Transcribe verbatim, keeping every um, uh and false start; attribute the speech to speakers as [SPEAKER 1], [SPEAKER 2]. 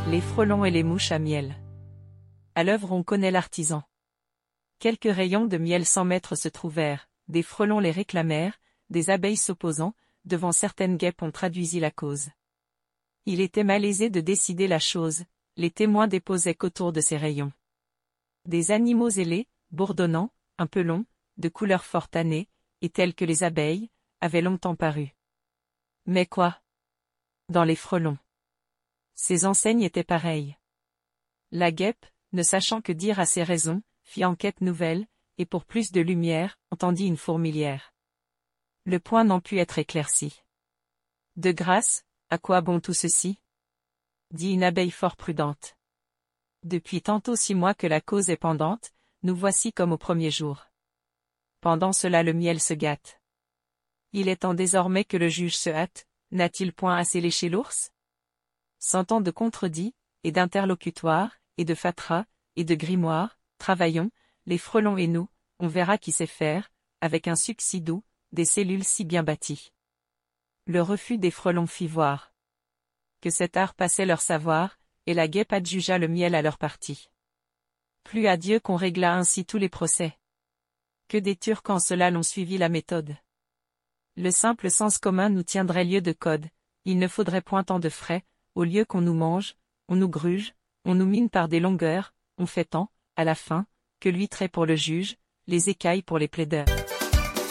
[SPEAKER 1] Les frelons et les mouches à miel. À l'œuvre on connaît l'artisan. Quelques rayons de miel cent mètres se trouvèrent, des frelons les réclamèrent, des abeilles s'opposant, devant certaines guêpes on traduisit la cause. Il était malaisé de décider la chose, les témoins déposaient qu'autour de ces rayons. Des animaux ailés, bourdonnants, un peu longs, de couleur fort tannée, et tels que les abeilles, avaient longtemps paru. Mais quoi? Dans les frelons. Ces enseignes étaient pareilles. La guêpe, ne sachant que dire à ces raisons, fit enquête nouvelle, et pour plus de lumière, entendit une fourmilière. Le point n'en put être éclairci. De grâce, à quoi bon tout ceci? Dit une abeille fort prudente. Depuis tantôt six mois que la cause est pendante, nous voici comme au premier jour. Pendant cela le miel se gâte. Il est temps désormais que le juge se hâte, n'a-t-il point assez léché l'ours? Sentant de contredits, et d'interlocutoires, et de fatras, et de grimoires, travaillons, les frelons et nous, on verra qui sait faire, avec un suc si doux, des cellules si bien bâties. Le refus des frelons fit voir que cet art passait leur savoir, et la guêpe adjugea le miel à leur parti. Plus à Dieu qu'on régla ainsi tous les procès. Que des Turcs en cela l'ont suivi la méthode. Le simple sens commun nous tiendrait lieu de code, il ne faudrait point tant de frais, au lieu qu'on nous mange, on nous gruge, on nous mine par des longueurs, on fait tant, à la fin, que l'huître est pour le juge, les écailles pour les plaideurs.